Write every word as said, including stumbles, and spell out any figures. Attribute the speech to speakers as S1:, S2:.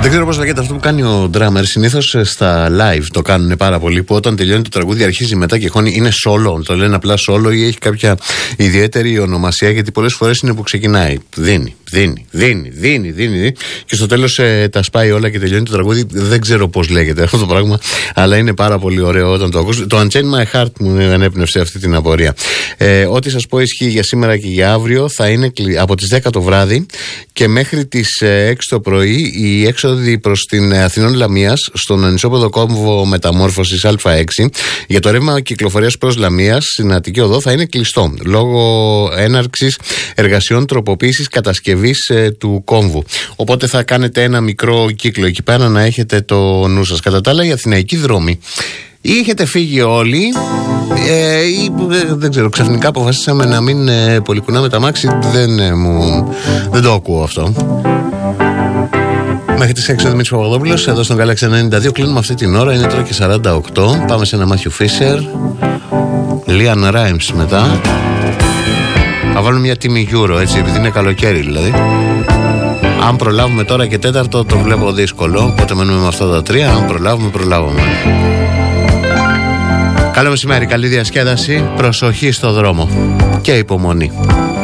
S1: Δεν ξέρω πώς λέγεται αυτό που κάνει ο drummer. Συνήθως στα live το κάνουν πάρα πολύ. Που όταν τελειώνει το τραγούδι αρχίζει μετά και χώνει. Είναι solo, το λένε απλά solo ή έχει κάποια ιδιαίτερη ονομασία. Γιατί πολλές φορές είναι που ξεκινάει. Δίνει, δίνει, δίνει, δίνει, δίνει. Και στο τέλος ε, τα σπάει όλα και τελειώνει το τραγούδι. Δεν ξέρω πώς λέγεται αυτό το πράγμα. Αλλά είναι πάρα πολύ ωραίο όταν το ακούς. Το Unchain My Heart μου ανέπνευσε αυτή την απορία. Ε, ό,τι σας πω ισχύει για σήμερα και για αύριο. Θα είναι από τις δέκα το βράδυ και μέχρι τις έξι το πρωί η έξοδοι προς την Αθηνών Λαμίας στον ανισόπεδο κόμβο μεταμόρφωσης Α έξι για το ρεύμα κυκλοφορίας προς Λαμίας στην Αττική Οδό θα είναι κλειστό λόγω έναρξης εργασιών τροποποίησης κατασκευής ε, του κόμβου. Οπότε θα κάνετε ένα μικρό κύκλο εκεί πέρα να έχετε το νου σας. Κατά τα άλλα, η αθηναϊκή δρόμη. Ή είχετε φύγει όλοι, ε, ή ε, δεν ξέρω, ξαφνικά αποφασίσαμε να μην ε, πολυκουνάμε τα μάξι. Δεν, ε, μου, δεν το ακούω αυτό. Μέχρι τις έξι ο Δημήτρης Παπαδόπουλος, εδώ στον Galaxy ενενήντα δύο. Κλείνουμε αυτή την ώρα, είναι τώρα και σαράντα οκτώ. Πάμε σε ένα Μάθιου Φίσερ, Λίαν Ράιμς μετά. Θα βάλουμε μια τιμή Euro, έτσι, επειδή είναι καλοκαίρι δηλαδή. Αν προλάβουμε τώρα και τέταρτο, το βλέπω δύσκολο. Οπότε μένουμε με αυτά τα τρία. Αν προλάβουμε, προλάβουμε. Καλό μεσημέρι, καλή διασκέδαση. Προσοχή στο δρόμο και υπομονή.